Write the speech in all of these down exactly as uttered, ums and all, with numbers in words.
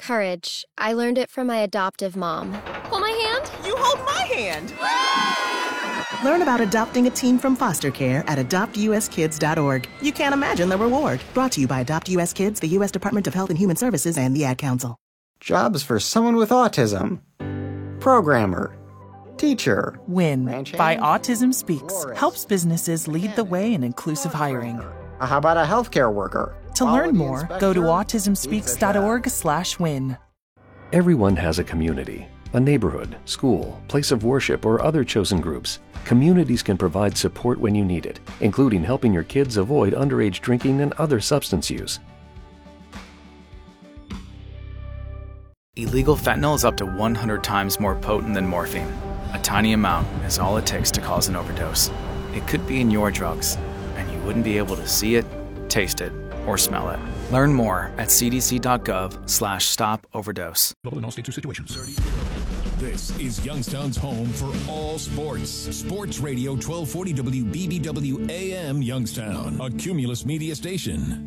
Courage. I learned it from my adoptive mom. Hold my hand. You hold my hand. Learn about adopting a teen from foster care at adopt u s kids dot org. You can't imagine the reward. Brought to you by Adopt U S Kids, the U S Department of Health and Human Services, and the Ad Council. Jobs for someone with autism. Programmer. Teacher. WIN Ranch by hand? Autism Speaks Florist. helps businesses lead the way in inclusive hiring. Uh, How about a healthcare worker? To learn Quality more, go to inspector? autism speaks dot org slash win. Everyone has a community, a neighborhood, school, place of worship, or other chosen groups. Communities can provide support when you need it, including helping your kids avoid underage drinking and other substance use. Illegal fentanyl is up to one hundred times more potent than morphine. A tiny amount is all it takes to cause an overdose. It could be in your drugs, and you wouldn't be able to see it, taste it, or smell it. Learn more at c d c dot gov slash stop overdose. In all states or situations. This is Youngstown's home for all sports. Sports Radio twelve forty W B B W A M Youngstown, a Cumulus media station.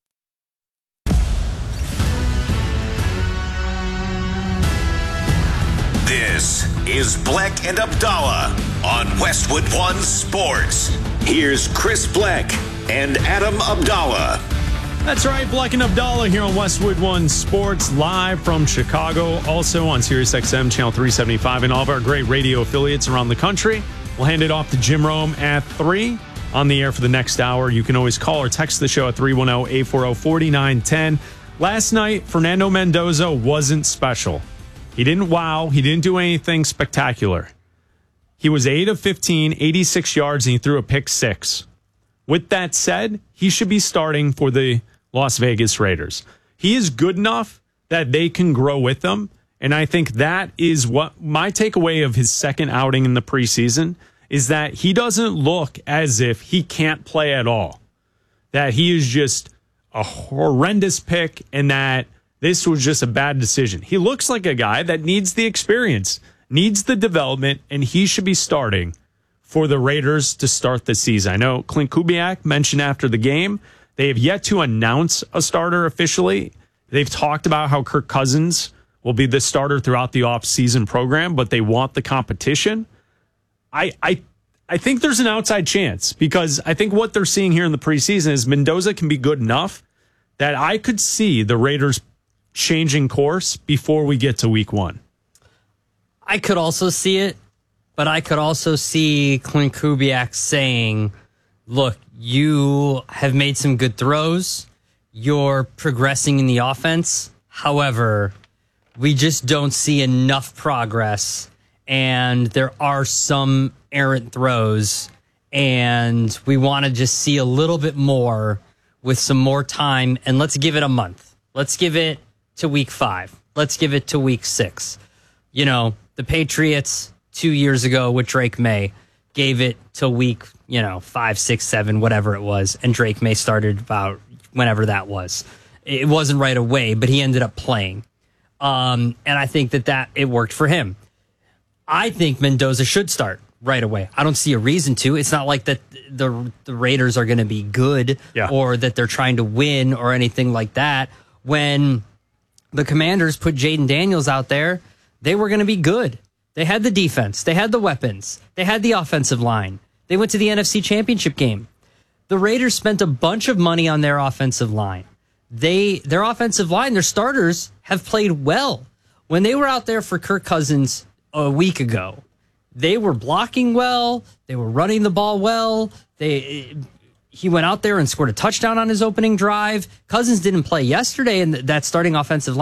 This is Bleck and Abdallah on Westwood One Sports. Here's Chris Bleck and Adam Abdallah. That's right, Bleck and Abdallah here on Westwood One Sports, live from Chicago, also on SiriusXM Channel three seventy-five and all of our great radio affiliates around the country. We'll hand it off to Jim Rome at three on the air for the next hour. You can always call or text the show at three one zero, eight four zero, four nine one zero. Last night, Fernando Mendoza wasn't special. He didn't wow. He didn't do anything spectacular. He was eight of fifteen, eighty-six yards, and he threw a pick six. With that said, he should be starting for the Las Vegas Raiders. He is good enough that they can grow with him, and I think that is what my takeaway of his second outing in the preseason is, that he doesn't look as if he can't play at all, that he is just a horrendous pick and that this was just a bad decision. He looks like a guy that needs the experience, needs the development, and he should be starting for the Raiders to start the season. I know Clint Kubiak mentioned after the game, they have yet to announce a starter officially. They've talked about how Kirk Cousins will be the starter throughout the off-season program, but they want the competition. I, I, I think there's an outside chance, because I think what they're seeing here in the preseason is Mendoza can be good enough that I could see the Raiders changing course before we get to week one. I could also see it, but I could also see Clint Kubiak saying, look, you have made some good throws. You're progressing in the offense. However, we just don't see enough progress, and there are some errant throws, and we want to just see a little bit more with some more time, and let's give it a month. Let's give it to week five. Let's give it to week six. You know, the Patriots two years ago with Drake May gave it to week, you know, five, six, seven, whatever it was, and Drake May started about whenever that was. It wasn't right away, but he ended up playing. Um, and I think that, that it worked for him. I think Mendoza should start right away. I don't see a reason to. It's not like that the, the Raiders are going to be good yeah. or that they're trying to win or anything like that. When the Commanders put Jaden Daniels out there, they were going to be good. They had the defense. They had the weapons. They had the offensive line. They went to the N F C Championship game. The Raiders spent a bunch of money on their offensive line. They, their offensive line, their starters have played well. When they were out there for Kirk Cousins a week ago, they were blocking well. They were running the ball well. They, he went out there and scored a touchdown on his opening drive. Cousins didn't play yesterday in that starting offensive line.